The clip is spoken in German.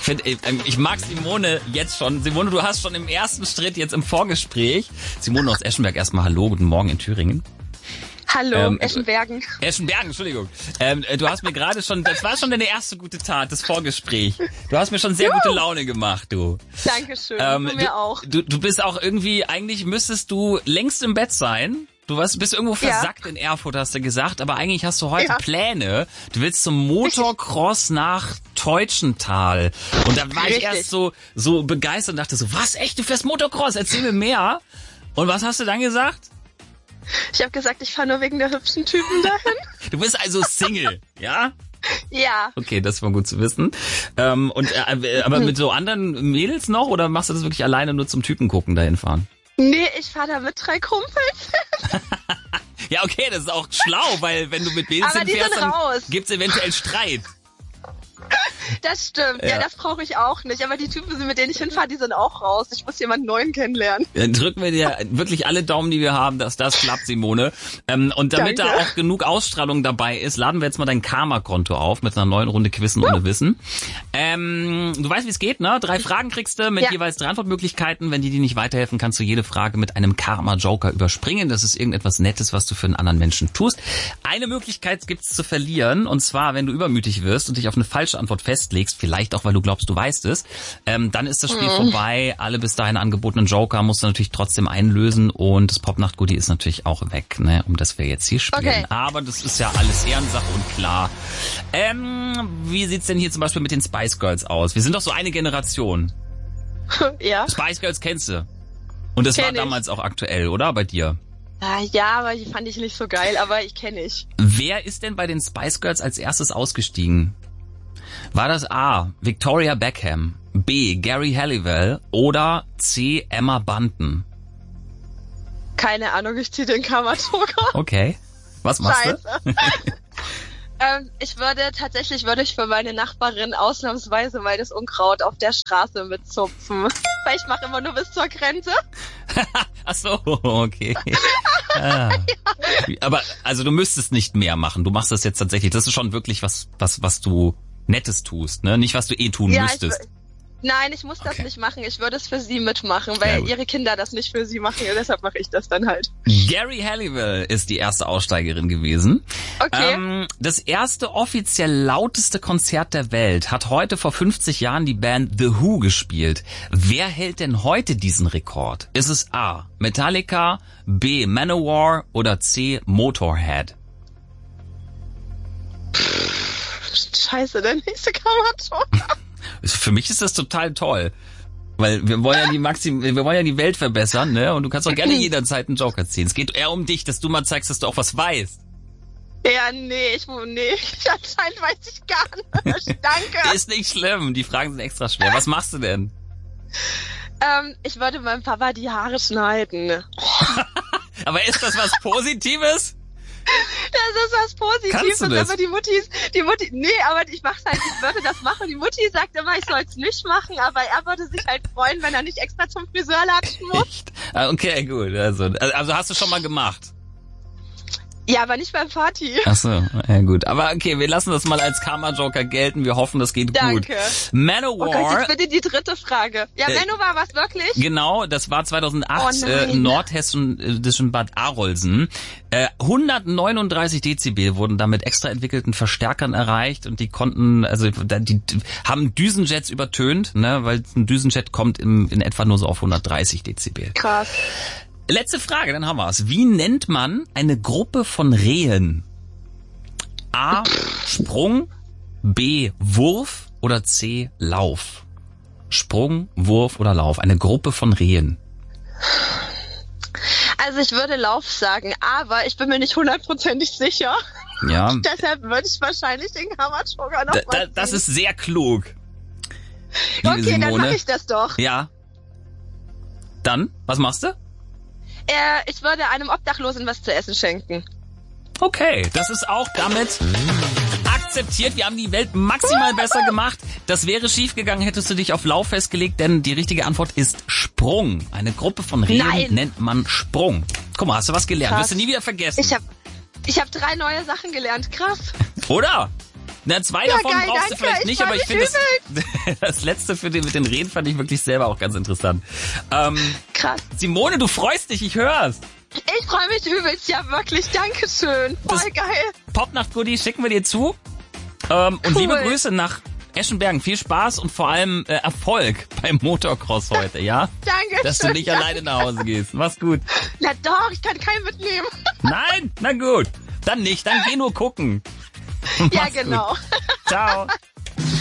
Ich mag Simone jetzt schon. Simone, du hast schon im ersten Schritt jetzt im Vorgespräch. Simone aus Eschenberg, erstmal hallo, guten Morgen in Thüringen. Hallo, Eschenbergen. Eschenbergen, Entschuldigung. Du hast mir gerade schon, das war schon deine erste gute Tat, das Vorgespräch. Du hast mir schon sehr gute Laune gemacht, du. Dankeschön, du mir auch. Du bist auch irgendwie, eigentlich müsstest du längst im Bett sein. Du bist irgendwo versackt in Erfurt, hast du gesagt, aber eigentlich hast du heute Pläne. Du willst zum Motocross nach Teutschenthal. Und da war ich erst so begeistert und dachte so, was, echt, du fährst Motocross? Erzähl mir mehr. Und was hast du dann gesagt? Ich habe gesagt, ich fahre nur wegen der hübschen Typen dahin. Du bist also Single, ja? Ja. Okay, das war gut zu wissen. Aber mit so anderen Mädels noch oder machst du das wirklich alleine nur zum Typen gucken dahin fahren? Nee, ich fahre da mit 3 Kumpels. Ja, okay, das ist auch schlau, weil wenn du mit Mädels hinfährst, dann gibt's eventuell Streit. Das stimmt, ja, das brauche ich auch nicht. Aber die Typen, mit denen ich hinfahre, die sind auch raus. Ich muss jemanden Neuen kennenlernen. Dann drücken wir dir wirklich alle Daumen, die wir haben, dass das klappt, Simone. Und damit da auch genug Ausstrahlung dabei ist, laden wir jetzt mal dein Karma-Konto auf mit einer neuen Runde Quissen ohne Wissen. Du weißt, wie es geht, ne? 3 Fragen kriegst du mit jeweils 3 Antwortmöglichkeiten. Wenn die dir nicht weiterhelfen, kannst du jede Frage mit einem Karma-Joker überspringen. Das ist irgendetwas Nettes, was du für einen anderen Menschen tust. Eine Möglichkeit gibt's zu verlieren, und zwar, wenn du übermütig wirst und dich auf eine falsche Antwort festlegst, vielleicht auch, weil du glaubst, du weißt es, dann ist das Spiel vorbei. Alle bis dahin angebotenen Joker musst du natürlich trotzdem einlösen und das Popnacht-Goodie ist natürlich auch weg, ne, um das wir jetzt hier spielen. Okay. Aber das ist ja alles Ehrensache und klar. Wie sieht's denn hier zum Beispiel mit den Spice Girls aus? Wir sind doch so eine Generation. Ja. Spice Girls kennst du. Und das war damals auch aktuell, oder? Bei dir? Ja, aber die fand ich nicht so geil, aber ich kenne ich. Wer ist denn bei den Spice Girls als erstes ausgestiegen? War das A, Victoria Beckham, B, Gary Halliwell oder C, Emma Bunton? Keine Ahnung, ich ziehe den Karma-Joker. Okay, was machst du? Ich würde für meine Nachbarin ausnahmsweise mal das Unkraut auf der Straße mitzupfen. Weil ich mache immer nur bis zur Grenze. Ach so, okay. Ja. Aber also du müsstest nicht mehr machen. Du machst das jetzt tatsächlich. Das ist schon wirklich was du Nettes tust, ne? Nicht, was du tun müsstest. Nein, ich muss das nicht machen. Ich würde es für sie mitmachen, weil ihre Kinder das nicht für sie machen. Deshalb mache ich das dann halt. Gary Halliwell ist die erste Aussteigerin gewesen. Okay. Das erste offiziell lauteste Konzert der Welt hat heute vor 50 Jahren die Band The Who gespielt. Wer hält denn heute diesen Rekord? Ist es A, Metallica, B, Manowar oder C, Motorhead? Scheiße, der nächste Karma-Joker. Für mich ist das total toll. Weil wir wollen ja die Welt verbessern, ne? Und du kannst auch gerne jederzeit einen Joker ziehen. Es geht eher um dich, dass du mal zeigst, dass du auch was weißt. Ja, nee, anscheinend weiß ich gar nicht. Danke. Ist nicht schlimm, die Fragen sind extra schwer. Was machst du denn? Ich würde meinem Papa die Haare schneiden. Aber ist das was Positives? Das ist was Positives, aber die Mutti, nee, aber ich mach's halt, ich würde das machen. Die Mutti sagt immer, ich soll's nicht machen, aber er würde sich halt freuen, wenn er nicht extra zum Friseur latschen muss. Echt? Okay, gut, also hast du schon mal gemacht? Ja, aber nicht beim Party. Ach so, ja gut. Aber okay, wir lassen das mal als Karma-Joker gelten. Wir hoffen, das geht gut. Danke. Manowar. Oh Gott, jetzt bitte die 3. Frage. Ja, Manowar war's wirklich? Genau, das war 2008 in nordhessischen Bad Arolsen. 139 Dezibel wurden da mit extra entwickelten Verstärkern erreicht und die konnten, also die haben Düsenjets übertönt, ne, weil ein Düsenjet kommt in etwa nur so auf 130 Dezibel. Krass. Letzte Frage, dann haben wir's. Wie nennt man eine Gruppe von Rehen? A, Sprung, B, Wurf oder C, Lauf? Sprung, Wurf oder Lauf? Eine Gruppe von Rehen. Also ich würde Lauf sagen, aber ich bin mir nicht 100% sicher. Ja. Deshalb würde ich wahrscheinlich den Karma-Joker noch mal ziehen. Das ist sehr klug. Okay, Simone. Dann mache ich das doch. Ja. Dann, was machst du? Ich würde einem Obdachlosen was zu essen schenken. Okay, das ist auch damit akzeptiert. Wir haben die Welt maximal besser gemacht. Das wäre schiefgegangen, hättest du dich auf Lauf festgelegt, denn die richtige Antwort ist Sprung. Eine Gruppe von Rehen nennt man Sprung. Guck mal, hast du was gelernt? Krass. Wirst du nie wieder vergessen. Ich hab 3 neue Sachen gelernt. Krass. Oder? Na, 2 davon brauchst du vielleicht nicht, aber ich finde es... Das letzte mit den Rehen fand ich wirklich selber auch ganz interessant. Krass. Simone, du freust dich, ich hör's. Ich freue mich übelst, ja wirklich, Dankeschön. Voll geil. Popnacht-Goodie schicken wir dir zu. Und cool. Liebe Grüße nach Eschenbergen. Viel Spaß und vor allem Erfolg beim Motocross heute, ja? Danke. Dass du nicht alleine nach Hause gehst. Mach's gut. Na doch, ich kann keinen mitnehmen. Nein? Na gut. Dann nicht, dann geh nur gucken. Ja, genau. Gut. Ciao.